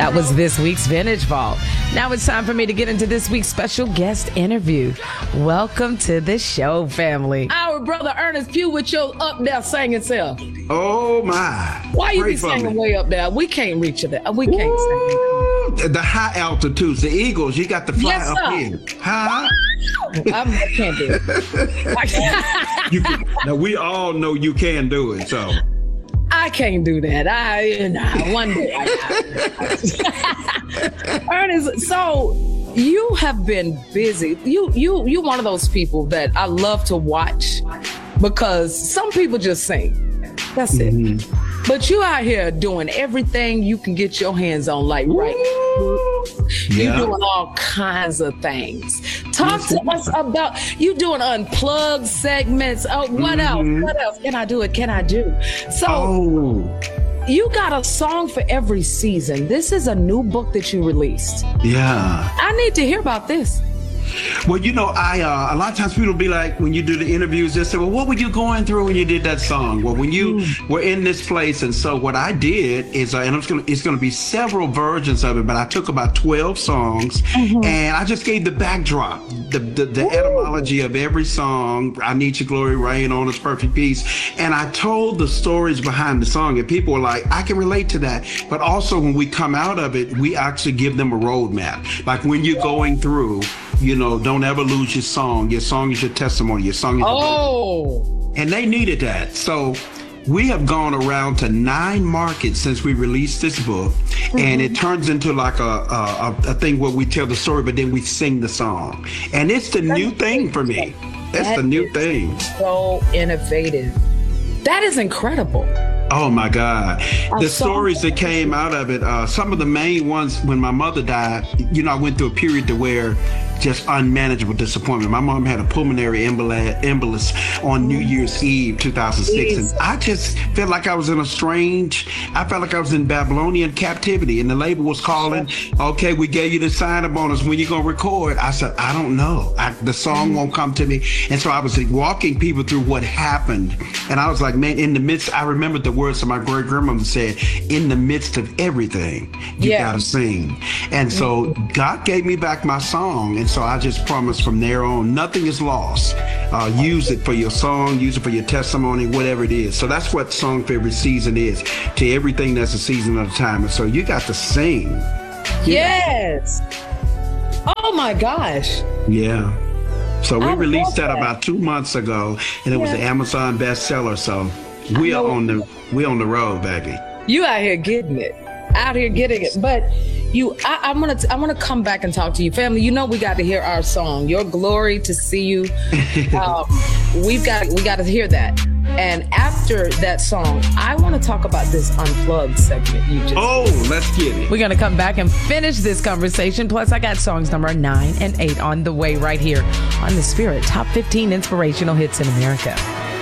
That was this week's Vintage Vault. Now it's time for me to get into this week's special guest interview. Welcome to the show, family. Our brother Ernest Pugh with your up there singing self. Oh my! Why you be singing way up there? We can't reach it. We can't sing. The high altitudes, the Eagles. You got to fly up here. Huh? I can't do it. Now we all know you can do it, so. I can't do that. One day. Ernest, so you have been busy. You one of those people that I love to watch because some people just sing. That's it. But you out here doing everything you can get your hands on, like You're doing all kinds of things. Talk to us about you doing unplugged segments. Oh, what else? What else can I do? So you got a song for every season. This is a new book that you released. Yeah. I need to hear about this. Well, you know, a lot of times people be like, when you do the interviews, they say, well, what were you going through when you did that song? Well, when you were in this place. And so what I did is, and it's going to be several versions of it, but I took about 12 songs and I just gave the backdrop, the etymology of every song. I Need Your Glory, Rain on Us, Perfect Peace. And I told the stories behind the song, and people were like, I can relate to that. But also when we come out of it, we actually give them a roadmap. Like when you're going through, you know, don't ever lose your song. Your song is your testimony. Your song is your and they needed that. So we have gone around to 9 markets since we released this book, and it turns into like a thing where we tell the story, but then we sing the song. And it's the new thing for me. That's the new thing. So innovative. That is incredible. Oh my God. The stories that came out of it, some of the main ones, when my mother died, you know, I went through a period to where just unmanageable disappointment. My mom had a pulmonary embolus on New Year's Eve, 2006. And I just felt like I was in I felt like I was in Babylonian captivity, and the label was calling, okay, we gave you the sign-up bonus. When you going to record? I said, I don't know. The song won't come to me. And so I was walking people through what happened. And I was like, man, in the midst, I remembered the words that my great grandmother said, in the midst of everything, you gotta sing. And so God gave me back my song. And so I just promised from there on, nothing is lost. Use it for your song, use it for your testimony, whatever it is. So that's what Song for Every Season is. To everything that's a season at a time. And so you got to sing. Yes. Oh my gosh. Yeah. So we released that about 2 months ago, and it was an Amazon bestseller. So we are on the road, baby. You out here getting it. But I'm gonna come back and talk to you, family. You know, we got to hear our song, Your Glory to See You. We got to hear that. And after that song, I want to talk about this unplugged segment you just did. Let's get it. We're going to come back and finish this conversation. Plus, I got songs number 9 and 8 on the way right here on The Spirit Top 15 Inspirational Hits in America.